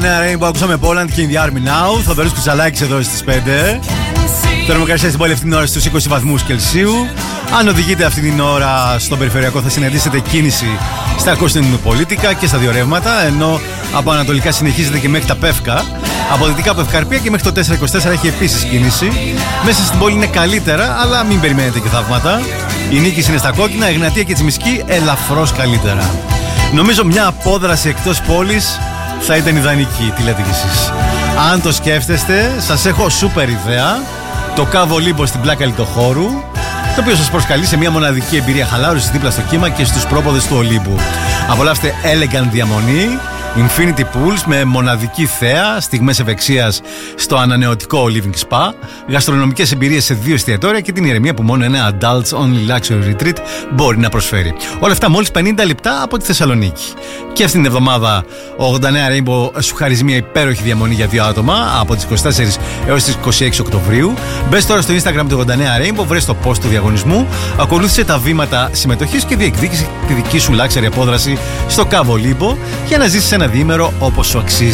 Rainbow, ακούσαμε Poland και In The Army Now. Θοδωρής Κουτσαλάκης εδώ στις 5. Θερμοκρασία στην πόλη αυτήν την ώρα στους 20 βαθμούς Κελσίου. Αν οδηγείτε αυτή την ώρα στον περιφερειακό θα συναντήσετε κίνηση στα Κωνσταντινουπολίτικα και στα δύο ρεύματα, ενώ από ανατολικά συνεχίζεται και μέχρι τα Πεύκα. Από δυτικά από Ευκαρπία και μέχρι το 424 έχει επίσης κίνηση. Μέσα στην πόλη είναι καλύτερα, αλλά μην περιμένετε και θαύματα. Η Νίκης είναι στα κόκκινα, η Εγνατία και η Τσιμισκή ελαφρώς καλύτερα. Νομίζω μια απόδραση εκτός πόλης θα ήταν ιδανική, τι λέτε κι εσείς? Αν το σκέφτεστε, σας έχω σούπερ ιδέα. Το Κάβο Λίμπο στην πλάκα Λιτοχώρου, το οποίο σας προσκαλεί σε μια μοναδική εμπειρία χαλάρωσης δίπλα στο κύμα και στους πρόποδες του Ολύμπου. Απολαύστε elegant διαμονή, infinity pools με μοναδική θέα, στιγμές ευεξίας στο ανανεωτικό living spa, γαστρονομικές εμπειρίες σε 2 εστιατόρια και την ηρεμία που μόνο ένα adults only luxury retreat μπορεί να προσφέρει. Όλα αυτά μόλις 50 λεπτά από τη Θεσσαλονίκη. Και αυτήν την εβδομάδα ο 89 Rainbow σου χαρίζει μια υπέροχη διαμονή για 2 άτομα από τις 24 έως τις 26 Οκτωβρίου. Μπες τώρα στο Instagram του 89 Rainbow, βρες το post του διαγωνισμού, ακολούθησε τα βήματα συμμετοχής και διεκδίκησε τη δική σου luxury απόδραση στο Κάβο Λίμπο για να ζήσεις ένα διήμερο όπως σου αξίζει.